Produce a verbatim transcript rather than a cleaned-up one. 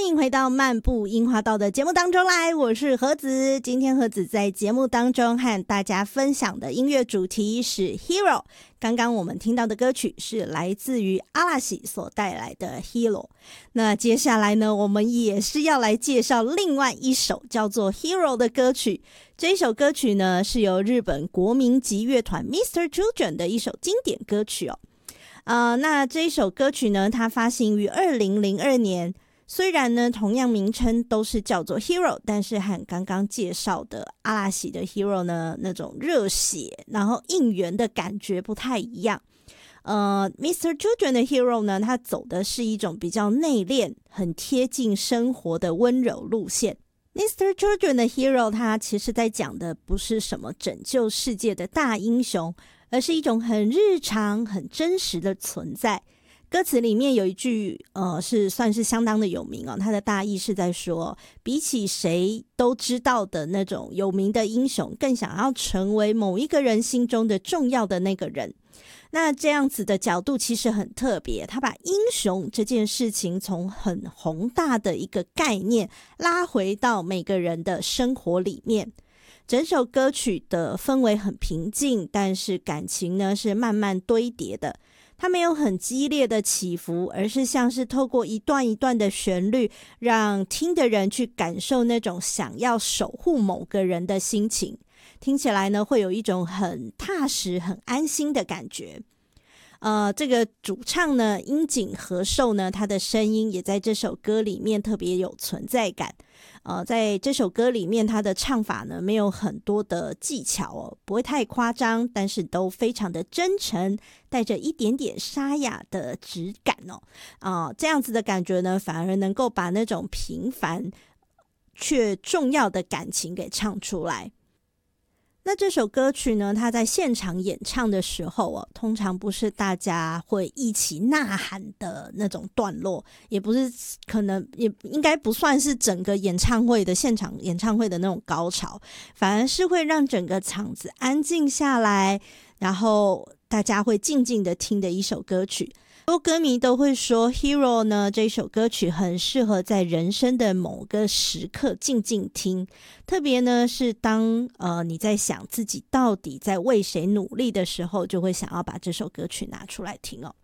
迎回到漫步樱花道的节目当中来，我是何子。今天何子在节目当中和大家分享的音乐主题是 Hero。 刚刚我们听到的歌曲是来自于阿拉西所带来的 Hero。 那接下来呢，我们也是要来介绍另外一首叫做 Hero 的歌曲。这一首歌曲呢，是由日本国民级乐团 Mister Children 的一首经典歌曲哦。呃，那这一首歌曲呢，它发行于二零零二年。虽然呢，同样名称都是叫做 Hero， 但是和刚刚介绍的阿拉西的 Hero 呢，那种热血然后应援的感觉不太一样。呃 Mister Children 的 Hero 呢，它走的是一种比较内敛很贴近生活的温柔路线。Mister Children 的 Hero 它其实在讲的不是什么拯救世界的大英雄，而是一种很日常很真实的存在。歌词里面有一句呃，是算是相当的有名哦，它的大意是在说，比起谁都知道的那种有名的英雄，更想要成为某一个人心中的重要的那个人。那这样子的角度其实很特别，他把英雄这件事情从很宏大的一个概念拉回到每个人的生活里面。整首歌曲的氛围很平静，但是感情呢是慢慢堆叠的。它没有很激烈的起伏，而是像是透过一段一段的旋律，让听的人去感受那种想要守护某个人的心情。听起来呢，会有一种很踏实、很安心的感觉。呃，这个主唱呢，樱井和寿呢，他的声音也在这首歌里面特别有存在感。呃，在这首歌里面，他的唱法呢没有很多的技巧哦，不会太夸张，但是都非常的真诚，带着一点点沙哑的质感哦。啊、呃，这样子的感觉呢，反而能够把那种平凡却重要的感情给唱出来。那这首歌曲呢，它在现场演唱的时候哦，通常不是大家会一起呐喊的那种段落，也不是可能也应该不算是整个演唱会的现场演唱会的那种高潮，反而是会让整个场子安静下来，然后大家会静静的听的一首歌曲。很多歌迷都会说 Hero 呢，这首歌曲很适合在人生的某个时刻静静听，特别呢是当呃你在想自己到底在为谁努力的时候，就会想要把这首歌曲拿出来听哦。